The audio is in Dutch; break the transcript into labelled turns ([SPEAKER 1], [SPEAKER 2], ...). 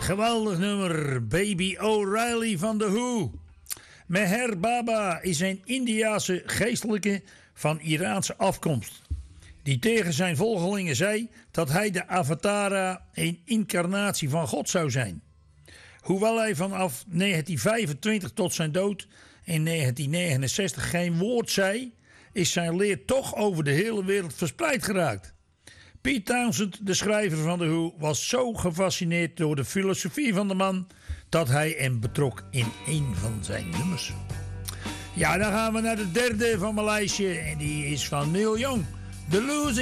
[SPEAKER 1] Geweldig nummer, Baby O'Reilly van The Who. Meher Baba is een Indiase geestelijke van Iraanse afkomst, die tegen zijn volgelingen zei dat hij de Avatara, een incarnatie van God zou zijn. Hoewel hij vanaf 1925 tot zijn dood in 1969 geen woord zei, is zijn leer toch over de hele wereld verspreid geraakt. Pete Townshend, de schrijver van The Who, was zo gefascineerd door de filosofie van de man dat hij hem betrok in een van zijn nummers. Ja, dan gaan we naar de derde van mijn lijstje en die is van Neil Young, The Losing